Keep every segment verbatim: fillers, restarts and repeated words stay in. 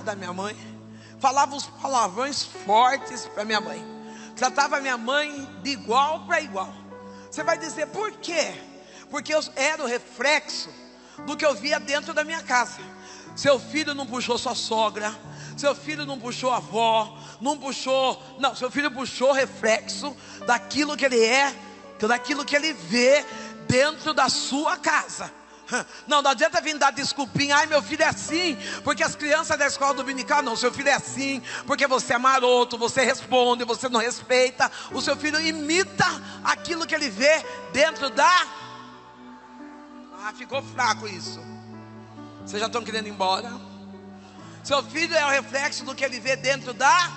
da minha mãe, falava uns palavrões fortes para minha mãe, tratava minha mãe de igual para igual. Você vai dizer, por quê? Porque eu era o reflexo do que eu via dentro da minha casa. Seu filho não puxou sua sogra, seu filho não puxou a avó, não puxou, não, seu filho puxou reflexo daquilo que ele é, daquilo que ele vê dentro da sua casa. Não, não adianta vir dar desculpinha, ai meu filho é assim, porque as crianças da escola dominical, não, seu filho é assim, porque você é maroto, você responde, você não respeita. O seu filho imita aquilo que ele vê dentro da... Ah, ficou fraco isso. Vocês já estão querendo ir embora? Seu filho é o reflexo do que ele vê dentro da...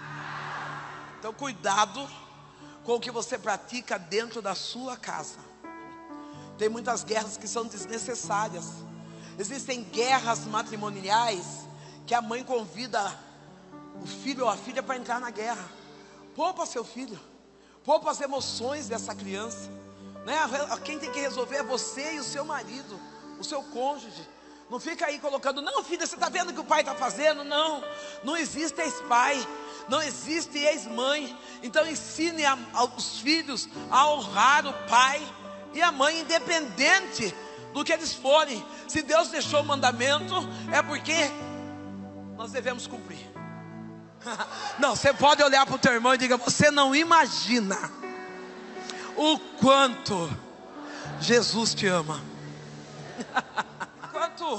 Então cuidado com o que você pratica dentro da sua casa. Tem muitas guerras que são desnecessárias. Existem guerras matrimoniais que a mãe convida o filho ou a filha para entrar na guerra. Poupa seu filho, poupa as emoções dessa criança, né? Quem tem que resolver é você e o seu marido, o seu cônjuge. Não fica aí colocando, não filha, você está vendo o que o pai está fazendo? Não, não existe ex-pai, não existe ex-mãe. Então ensine a, aos filhos a honrar o pai e a mãe, independente do que eles forem. Se Deus deixou o mandamento, é porque nós devemos cumprir. Não, você pode olhar para o teu irmão e diga, você não imagina o quanto Jesus te ama. Enquanto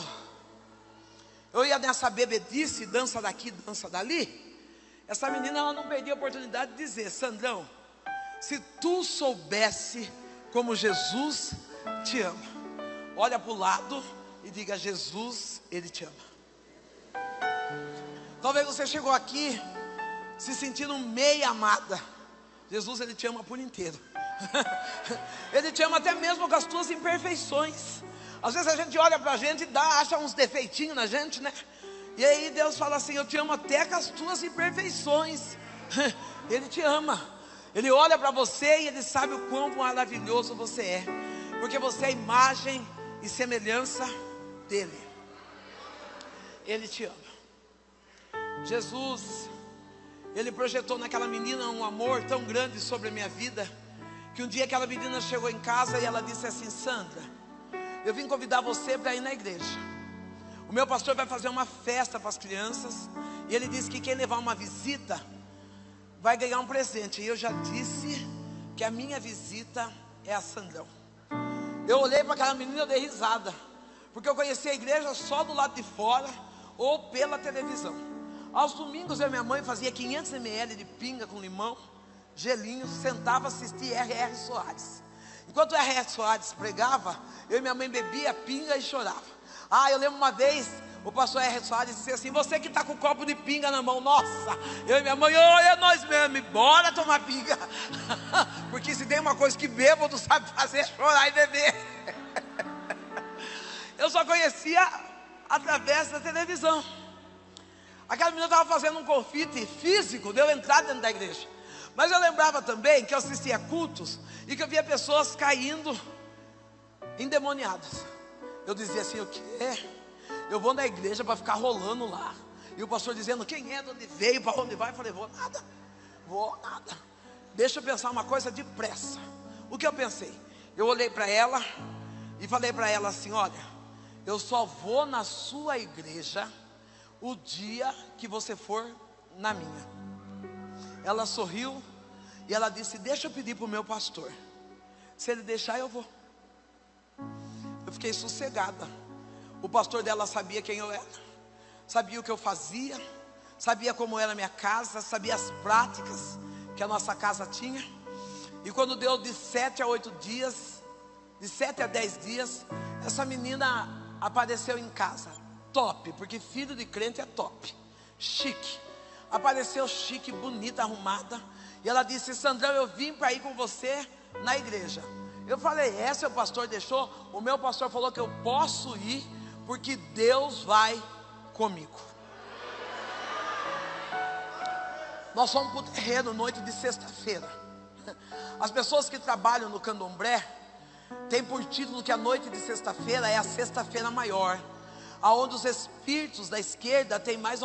eu ia nessa bebedice, dança daqui, dança dali, essa menina ela não perdia a oportunidade de dizer, Sandrão, se tu soubesse como Jesus te ama, olha para o lado e diga, Jesus, Ele te ama. Talvez você chegou aqui se sentindo meia amada. Jesus, Ele te ama por inteiro. Ele te ama até mesmo com as tuas imperfeições. Às vezes a gente olha para a gente e dá, acha uns defeitinhos na gente, né? E aí Deus fala assim, eu te amo até com as tuas imperfeições. Ele te ama. Ele olha para você e Ele sabe o quão maravilhoso você é, porque você é imagem e semelhança dEle. Ele te ama. Jesus, Ele projetou naquela menina um amor tão grande sobre a minha vida, que um dia aquela menina chegou em casa e ela disse assim, Sandra, eu vim convidar você para ir na igreja. O meu pastor vai fazer uma festa para as crianças, e ele disse que quem levar uma visita vai ganhar um presente. E eu já disse que a minha visita é a Sandrão. Eu olhei para aquela menina e eu dei risada, porque eu conhecia a igreja só do lado de fora ou pela televisão. Aos domingos eu e minha mãe fazia quinhentos mililitros de pinga com limão, gelinho, sentava assistir R R Soares. Enquanto o R R Soares pregava, eu e minha mãe bebia pinga e chorava. Ah, eu lembro uma vez, o pastor R R Soares disse assim, você que está com um copo de pinga na mão, nossa, eu e minha mãe, oh, é nós mesmo, bora tomar pinga. Porque se tem uma coisa que bêbado sabe fazer, é chorar e beber. Eu só conhecia através da televisão. Aquela menina estava fazendo um confite físico de eu entrar dentro da igreja. Mas eu lembrava também que eu assistia cultos e que eu via pessoas caindo endemoniadas. Eu dizia assim, o quê? Eu vou na igreja para ficar rolando lá. E o pastor dizendo, quem é, de onde veio, para onde vai? Eu falei, vou nada, vou nada. Deixa eu pensar uma coisa depressa. O que eu pensei? Eu olhei para ela e falei para ela assim, olha, eu só vou na sua igreja o dia que você for na minha. Ela sorriu e ela disse, deixa eu pedir para o meu pastor. Se ele deixar, eu vou. Eu fiquei sossegada. O pastor dela sabia quem eu era, sabia o que eu fazia, sabia como era a minha casa, sabia as práticas que a nossa casa tinha. E quando deu de sete a oito dias, de sete a dez dias, essa menina apareceu em casa. Top, porque filho de crente é top, chique. Apareceu chique, bonita, arrumada. E ela disse, Sandrão, eu vim para ir com você na igreja. Eu falei, é, seu pastor deixou? O meu pastor falou que eu posso ir, porque Deus vai comigo. Nós fomos para o terreno noite de sexta-feira. As pessoas que trabalham no candomblé têm por título que a noite de sexta-feira é a sexta-feira maior, aonde os espíritos da esquerda têm mais